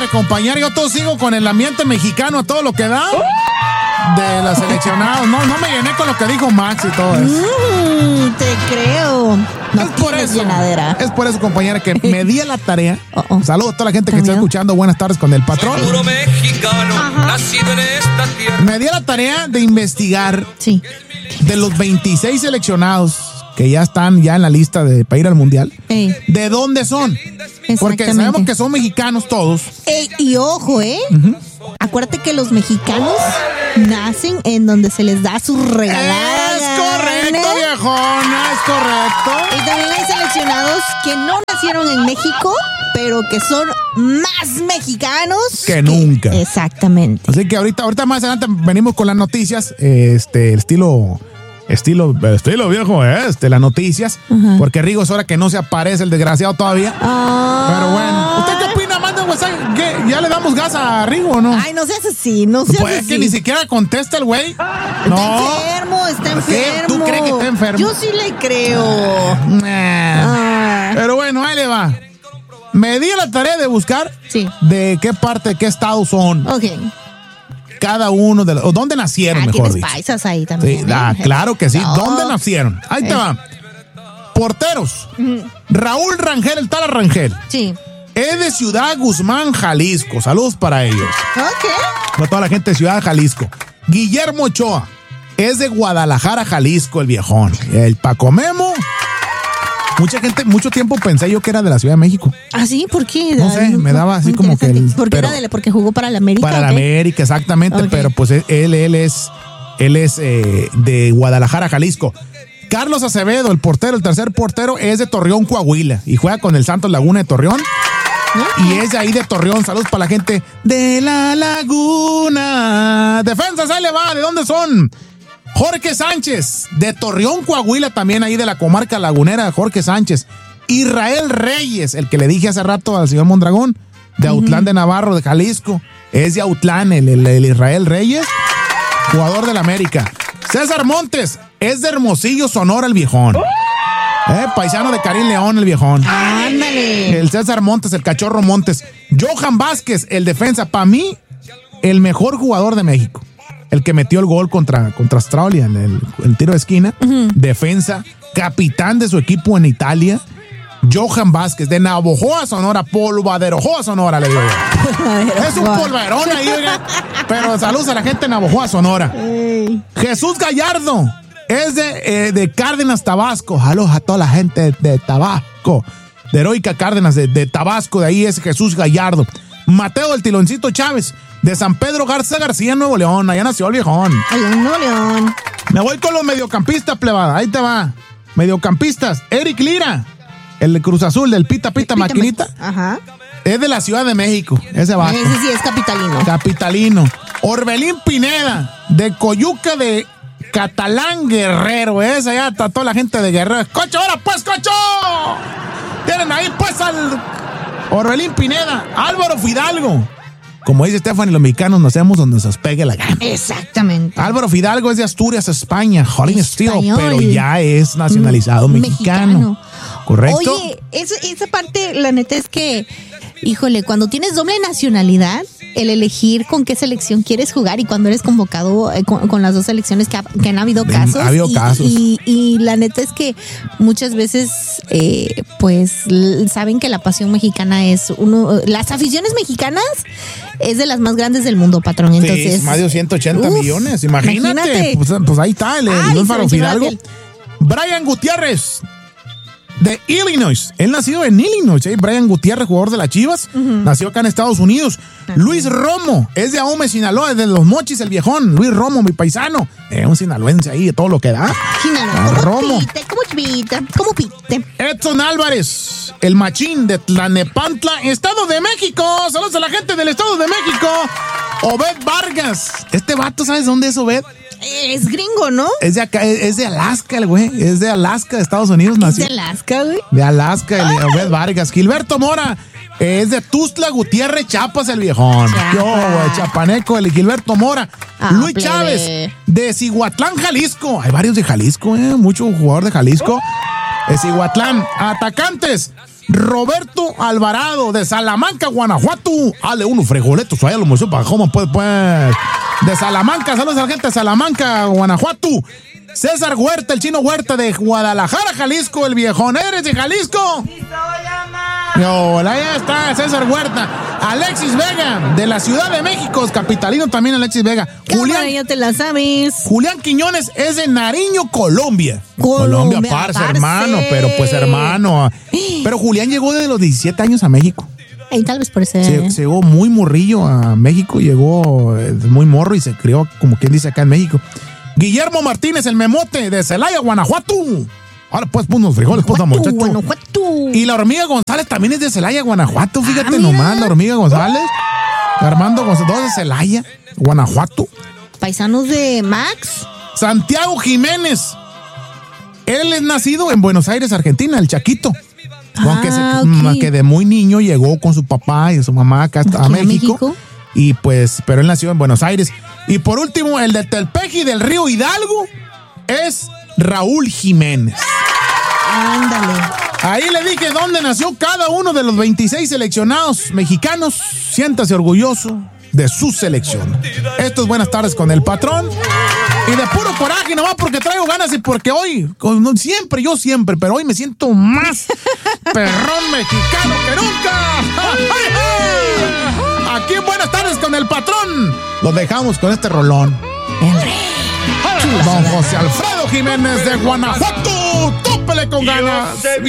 Hombre, compañero, yo todo sigo con el ambiente mexicano a todo lo que da de los seleccionados. No me llené con lo que dijo Max y todo eso. Te creo. No es por eso, llenadera. es por eso, compañera, que me di a la tarea. Saludos a toda la gente que está escuchando. Buenas tardes con el patrón. Puro mexicano, nacido en esta tierra. Me di a la tarea de investigar de los 26 seleccionados que ya están ya en la lista para ir al mundial. ¿De dónde son? Porque sabemos que son mexicanos todos. Y ojo, acuérdate que los mexicanos nacen en donde se les da su regalada. Es correcto, viejona, es correcto. Y también hay seleccionados que no nacieron en México, pero que son más mexicanos que nunca. Exactamente. Así que ahorita más adelante venimos con las noticias, estilo viejo, las noticias. Porque Rigo es hora que no se aparece el desgraciado todavía. Pero bueno, ¿usted qué opina? Manda un WhatsApp. ¿Qué? ¿Ya le damos gas a Rigo o no? Ay, no seas así, no seas pues así. Que ni siquiera contesta el güey. Está enfermo. ¿Tú crees que está enfermo? Yo sí le creo. Pero bueno, ahí le va. Me di la tarea de buscar de qué parte, de qué estado son. Ok. Cada uno de los... ¿Dónde nacieron, mejor dicho? Paisas ahí también. Sí, claro que sí. ¿Dónde nacieron? Ahí te va. Porteros. Raúl Rangel, el Tala Rangel. Sí. Es de Ciudad Guzmán, Jalisco. Saludos para ellos. Ok. Para toda la gente de Ciudad Jalisco. Guillermo Ochoa. Es de Guadalajara, Jalisco, el viejón. El Paco Memo. Mucha gente, mucho tiempo pensé yo que era de la Ciudad de México. ¿Ah, sí? ¿Por qué? No sé, me daba así como que... Porque jugó para la América. Para la América, exactamente, pero pues él es de Guadalajara, Jalisco. Carlos Acevedo, el portero, el tercer portero, es de Torreón, Coahuila, y juega con el Santos Laguna de Torreón. Y es de ahí de Torreón. Saludos para la gente de la Laguna. Defensas, ahí le va, ¿de dónde son? Jorge Sánchez, de Torreón, Coahuila, también ahí de la comarca lagunera, Jorge Sánchez. Israel Reyes, el que le dije hace rato al señor Mondragón, de Autlán de Navarro, de Jalisco. Es de Autlán, el Israel Reyes, jugador del América. César Montes, es de Hermosillo, Sonora, el viejón. Paisano de Karim León, el viejón. Ándale. El César Montes, el cachorro Montes. Johan Vázquez, el defensa, para mí, el mejor jugador de México. El que metió el gol contra Australia en el tiro de esquina. Defensa, capitán de su equipo en Italia. Johan Vázquez, de Navojoa, Sonora, Polvaderojoa, Sonora, le digo yo. Es un polverón ahí, oiga. Pero saludos a la gente de Navojoa, Sonora. Jesús Gallardo, es de Cárdenas, Tabasco. Saludos a toda la gente de Tabasco. De Heroica Cárdenas, de Tabasco, de ahí es Jesús Gallardo. Mateo del Tiloncito Chávez, de San Pedro Garza García, Nuevo León. Allá nació el viejón. Allá en Nuevo León. Me voy con los mediocampistas, plebada. Ahí te va. Mediocampistas. Eric Lira, el de Cruz Azul, del Pita Maquinita. Ajá. Es de la Ciudad de México. Ese vato. Ese sí es capitalino. Capitalino. Orbelín Pineda, de Coyuca de Catalán, Guerrero. Esa ya está toda la gente de Guerrero. ¡Cocho, ahora pues, cocho! Tienen ahí pues al Orbelín Pineda. Álvaro Fidalgo. Como dice Stephanie, los mexicanos nacemos donde se os pegue la gana. Exactamente. Álvaro Fidalgo es de Asturias, España. Jolín Estilo, pero ya es nacionalizado mexicano. ¿Correcto? Oye, esa parte, la neta es que, híjole, cuando tienes doble nacionalidad, el elegir con qué selección quieres jugar y cuando eres convocado con las dos selecciones que han habido casos. Ha habido casos. Y la neta es que muchas veces, pues, saben que la pasión mexicana es las aficiones mexicanas es de las más grandes del mundo, patrón. Entonces, sí, más de 180 millones. Imagínate. Pues ahí está el Álvaro Fidalgo. Brian Gutiérrez, de Illinois. Él nació en Illinois. Brian Gutiérrez, jugador de las Chivas. Nació acá en Estados Unidos. Luis Romo, es de Ahome, Sinaloa, es de Los Mochis, el viejón. Luis Romo, mi paisano. Un sinaloense ahí, de todo lo que da. Sinaloa, Romo. como pite. Edson Álvarez, el machín de Tlanepantla, Estado de México. Saludos a la gente del Estado de México. Obed Vargas. Este vato, ¿sabes dónde es Obed? Es gringo, ¿no? Es de acá, es de Alaska, el güey. Es de Alaska, de Estados Unidos nació. ¿Es de Alaska, güey? De Alaska, el Obed Vargas. Gilberto Mora es de Tuxtla Gutiérrez, Chiapas, el viejón. Chapaneco, el Gilberto Mora. Luis plebe. Chávez, de Cihuatlán, Jalisco. Hay varios de Jalisco, mucho jugador de Jalisco. De Cihuatlán. Atacantes. Roberto Alvarado de Salamanca, Guanajuato. Dale unos frijoletos allá lo museo para cómo pues. De Salamanca, saludos a la gente de Salamanca, Guanajuato. César Huerta, el chino Huerta de Guadalajara, Jalisco, el viejón. ¿Eres de Jalisco? Hola, ya está, César Huerta. Alexis Vega, de la Ciudad de México, capitalino también Alexis Vega. Julián, ya te la sabes. Julián Quiñones es de Nariño, Colombia. Colombia, parce, hermano, pero pues hermano. Pero Julián llegó desde los 17 años a México. Y tal vez por eso. Llegó muy morrillo a México, llegó muy morro y se crió, como quien dice, acá en México. Guillermo Martínez, el memote, de Celaya, Guanajuato. Ahora pues unos frijoles, pues, muchacho. Guanajuato. Y la hormiga González también es de Celaya, Guanajuato. Fíjate nomás, la hormiga González. Armando González, todos de Celaya, Guanajuato. Paisanos de Max. Santiago Jiménez. Él es nacido en Buenos Aires, Argentina, el Chaquito. Aunque de muy niño llegó con su papá y su mamá acá a México. Y pues, pero él nació en Buenos Aires. Y por último, el de Telpeji del Río Hidalgo es Raúl Jiménez. Ándale. Ahí le dije dónde nació cada uno de los 26 seleccionados mexicanos. Siéntase orgulloso de su selección. Esto es Buenas Tardes con el Patrón. Y de puro coraje, nomás porque traigo ganas y porque hoy, yo siempre, pero hoy me siento más perrón mexicano que nunca. Aquí en Buenas Tardes con el Patrón. Los dejamos con este rolón. Don José Alfredo Jiménez de Guanajuato. Tópele con ganas.